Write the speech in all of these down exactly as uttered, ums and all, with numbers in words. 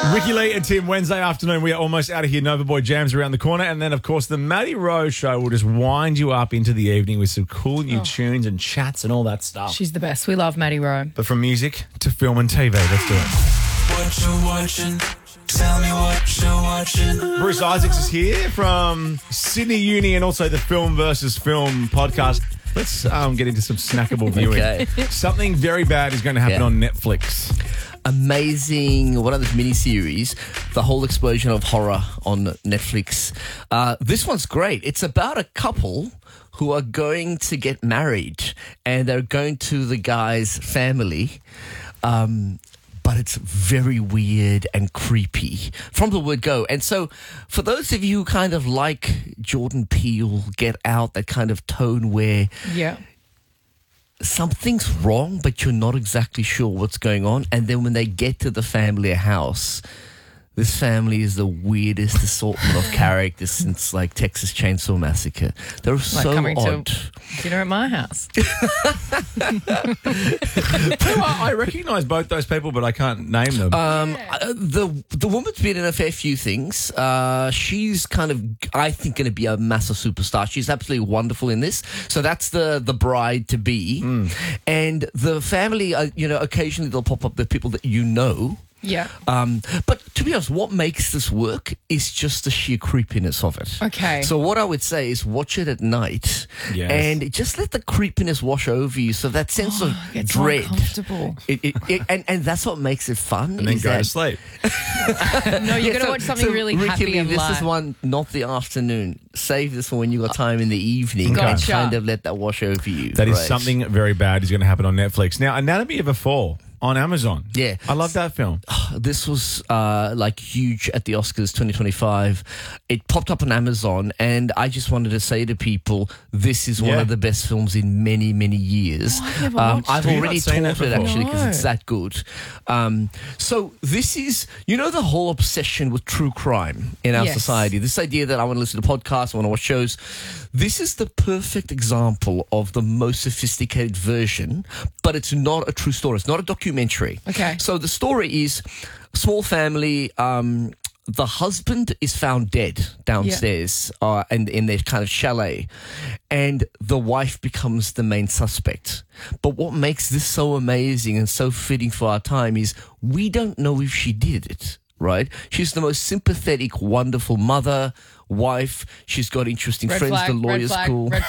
Ricky Lee and Tim, Wednesday afternoon. We are almost out of here. Nova Boy Jams around the corner. And then, of course, the Maddie Rose Show will just wind you up into the evening with some cool new oh. tunes and chats and all that stuff. She's the best. We love Maddie Rowe. But from music to film and T V, let's do it. What you watching? Tell me what you're watching. Bruce Isaacs is here from Sydney Uni and also the Film versus Film podcast. Let's um, get into some snackable viewing. Okay. Something very bad is going to happen Yeah. on Netflix. Amazing, one of those miniseries, the whole explosion of horror on Netflix. Uh, this one's great. It's about a couple who are going to get married and they're going to the guy's family. Um, but it's very weird and creepy from the word go. And so for those of you who kind of like Jordan Peele, Get Out, that kind of tone where... Yeah. something's wrong, but you're not exactly sure what's going on. And then when they get to the family house, this family is the weirdest assortment of characters since like Texas Chainsaw Massacre. They're Like so coming odd. to dinner at my house. I, I recognise both those people, but I can't name them. Um, uh, the the woman's been in a fair few things. Uh, she's kind of, I think, going to be a massive superstar. She's absolutely wonderful in this. So that's the the bride to be, Mm. and the family. Uh, you know, occasionally they'll pop up the people that you know. Yeah. Um, but to be honest, what makes this work is just the sheer creepiness of it. Okay. So what I would say is watch it at night Yes. and just let the creepiness wash over you. So that sense of It gets more dread. comfortable. It, it, it, and, and that's what makes it fun. and then is go that, to sleep. No, you're Yeah, going to so- watch something so really Ricky happy Lee, and this light. is one, not the afternoon. Save this for when you got time in the evening. Gotcha. And kind of let that wash over you. That is right? something very bad is going to happen on Netflix. Now, Anatomy of a Fall on Amazon. Yeah. I love that film. This was uh, like huge at the Oscars twenty twenty-five. It popped up on Amazon, and I just wanted to say to people, this is one Yeah. of the best films in many, many years. Oh, I've never um, watched I've it. Have you already not seen taught it it before? actually because No. it's that good. Um, so this is, you know, the whole obsession with true crime in our Yes. society. This idea that I want to listen to podcasts, I want to watch shows. This is the perfect example of the most sophisticated version, but it's not a true story. It's not a documentary. Okay. So the story is a small family. Um, the husband is found dead downstairs uh, and in their kind of chalet, and the wife becomes the main suspect. But what makes this so amazing and so fitting for our time is we don't know if she did it. Right? She's the most sympathetic, wonderful mother, wife. She's got interesting Red friends. flag, the lawyer's red flag, cool. red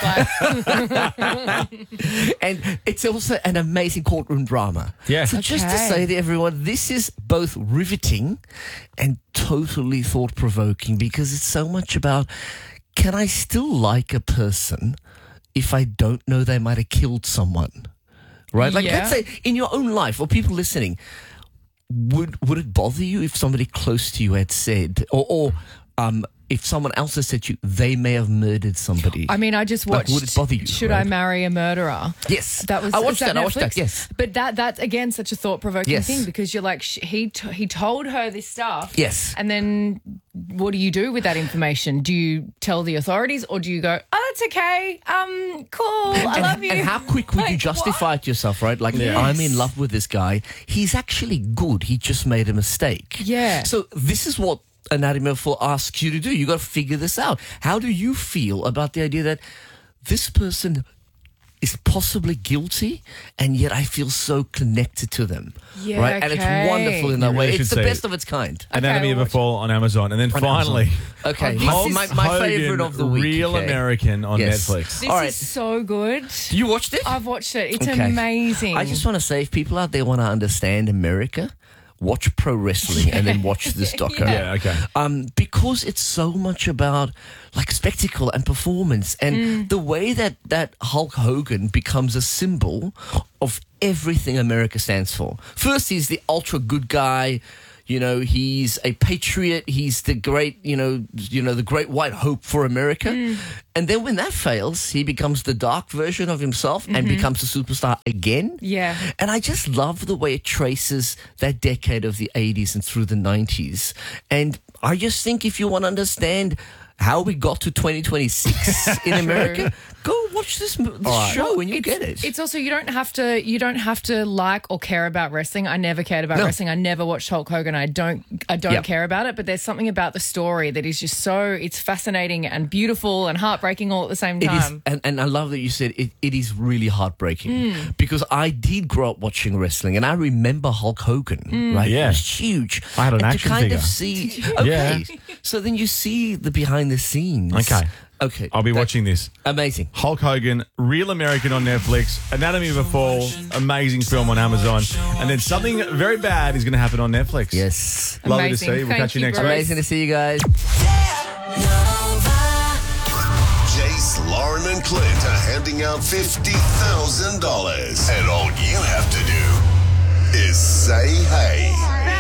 flag. And it's also an amazing courtroom drama. Yeah. So just to Okay. say to everyone, this is both riveting and totally thought-provoking because it's so much about, can I still like a person if I don't know they might have killed someone? Right? Like, Yeah. let's say in your own life or people listening, would would it bother you if somebody close to you had said, or, or um, if someone else has said to you, they may have murdered somebody? I mean, I just Like, watched would it bother you, Should I right? Marry a Murderer? Yes. That was I is watched that. I watched Netflix? that, yes. But that that's again such a thought provoking Yes. thing because you're like sh- he t- he told her this stuff. Yes. And then what do you do with that information? Do you tell the authorities or do you go, oh, that's okay, um, cool, I and, love you? and how quick would you Like, justify it to yourself, right? Like, Yes. I'm in love with this guy. He's actually good. He just made a mistake. Yeah. So this is what Anatomy of a Fall asks you to do. You got to figure this out. How do you feel about the idea that this person is possibly guilty, and yet I feel so connected to them, Yeah, right? And it's okay. wonderful in You that really way. should It's the see best it. of its kind. Anatomy I'll of a watch Fall on Amazon. And then On finally, Amazon. Okay, Oh, my, this my, is- my Hogan, favorite of the week. Real okay. American on Yes. Netflix. This All right. is so good. You watched it? I've watched it. It's Okay. amazing. I just want to say, if people out there want to understand America, watch pro wrestling and then watch this doco. Yeah, okay. Um, because it's so much about like spectacle and performance, and Mm. the way that that Hulk Hogan becomes a symbol of everything America stands for. First, he's the ultra good guy. You know, he's a patriot. He's the great, you know, you know, the great white hope for America. Mm. And then when that fails, he becomes the dark version of himself and becomes a superstar again. Mm-hmm. Yeah. And I just love the way it traces that decade of the eighties and through the nineties. And I just think if you want to understand how we got to twenty twenty-six in America, go watch this, this right. show and you it's, get it. It's also you don't have to you don't have to like or care about wrestling. I never cared about No. wrestling. I never watched Hulk Hogan. I don't I don't Yep. care about it. But there's something about the story that is just so it's fascinating and beautiful and heartbreaking all at the same It is, time. and, and I love that you said it, it is really heartbreaking Mm. because I did grow up watching wrestling and I remember Hulk Hogan, Mm. right? Yeah. It was huge. I had an and action to kind figure. of see, okay, so then you see the behind the scenes. Okay. Okay. I'll be That- watching this. Amazing. Hulk Hogan, Real American on Netflix, Anatomy of a Fall, amazing film on Amazon, and then something very bad is going to happen on Netflix. Yes. Lovely to Amazing. see you. We'll Thank catch you you, next Bruce. week. Amazing to see you guys. Jace, Lauren, and Clint are handing out fifty thousand dollars. And all you have to do is say hey.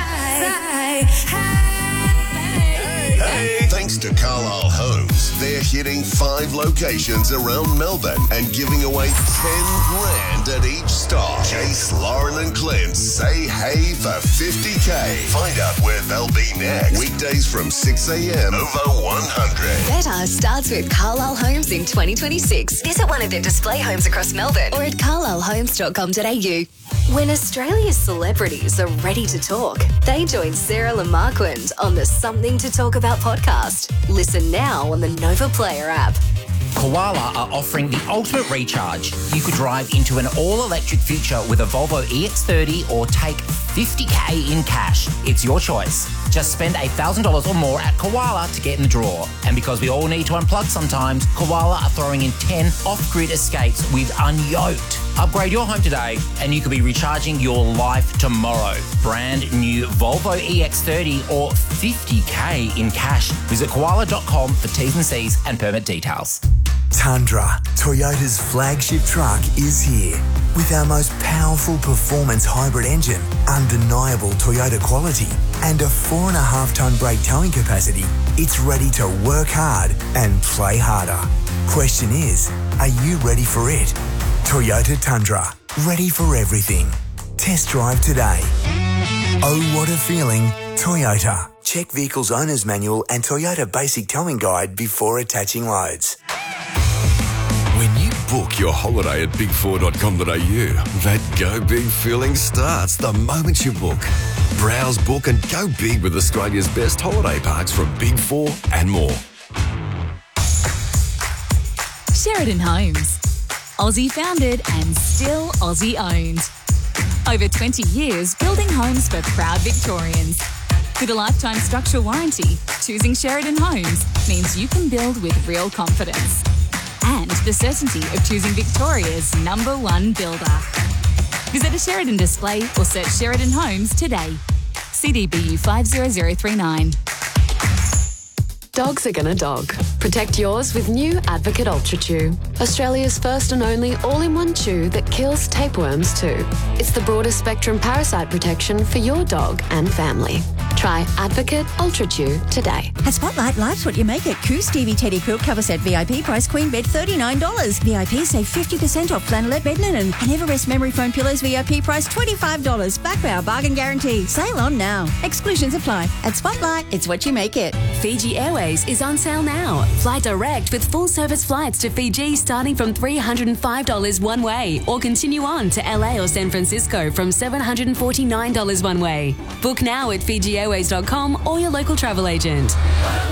Hey. Thanks to Carlisle Homes, they're hitting five locations around Melbourne and giving away ten grand at each stop. Jace, Lauren, and Clint say hey for fifty K. Find out where they'll be next. Weekdays from six a.m. over one hundred. Better starts with Carlisle Homes in twenty twenty-six. Visit one of their display homes across Melbourne or at carlisle homes dot com dot a u. When Australia's celebrities are ready to talk, they join Sarah Lamarquand on the Something to Talk About podcast. Listen now on the Nova Player app. Koala are offering the ultimate recharge. You could drive into an all-electric future with a Volvo E X thirty or take fifty K in cash. It's your choice. Just spend one thousand dollars or more at Koala to get in the draw. And because we all need to unplug sometimes, Koala are throwing in ten off-grid escapes with Unyoked. Upgrade your home today and you could be recharging your life tomorrow. Brand new Volvo E X thirty or fifty K in cash. Visit koala dot com for T's and C's and permit details. Tundra, Toyota's flagship truck, is here. With our most powerful performance hybrid engine, undeniable Toyota quality, and a four and a half tonne brake towing capacity, it's ready to work hard and play harder. Question is, are you ready for it? Toyota Tundra, ready for everything. Test drive today. Oh, what a feeling, Toyota. Check Vehicle's Owner's Manual and Toyota Basic Towing Guide before attaching loads. When you book your holiday at big four dot com dot a u, that go big feeling starts the moment you book. Browse, book and go big with Australia's best holiday parks from Big Four and more. Sheridan Homes. Aussie founded and still Aussie owned. Over twenty years building homes for proud Victorians. With a lifetime structural warranty, choosing Sheridan Homes means you can build with real confidence. And the certainty of choosing Victoria's number one builder. Visit a Sheridan display or search Sheridan Homes today. C D B U five zero zero three nine. Dogs are gonna dog. Protect yours with new Advocate Ultra Chew. Australia's first and only all-in-one chew that kills tapeworms too. It's the broadest spectrum parasite protection for your dog and family. Try Advocate Ultra Chew today. At Spotlight, life's what you make it. Coo Stevie Teddy Quilt Cover Set V I P price queen bed thirty-nine dollars. V I P save fifty percent off flannelette bed linen. And Everest Memory Foam Pillows V I P price twenty-five dollars. Back by our bargain guarantee. Sale on now. Exclusions apply. At Spotlight, it's what you make it. Fiji Airways is on sale now. Fly direct with full service flights to Fiji starting from three hundred five dollars one way, or continue on to L A or San Francisco from seven hundred forty-nine dollars one way. Book now at fiji airways dot com or your local travel agent.